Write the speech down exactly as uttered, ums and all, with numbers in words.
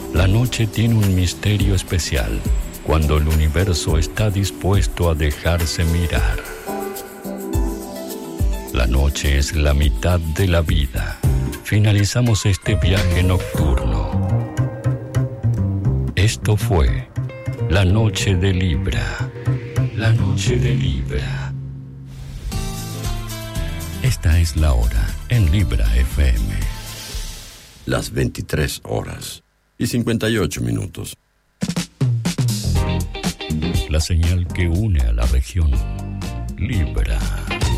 La noche tiene un misterio especial cuando el universo está dispuesto a dejarse mirar. La noche es la mitad de la vida. Finalizamos este viaje nocturno. Esto fue La Noche de Libra. La Noche de Libra. Esta es la hora en Libra F M. Las veintitrés horas y cincuenta y ocho minutos. La señal que une a la región. Libra.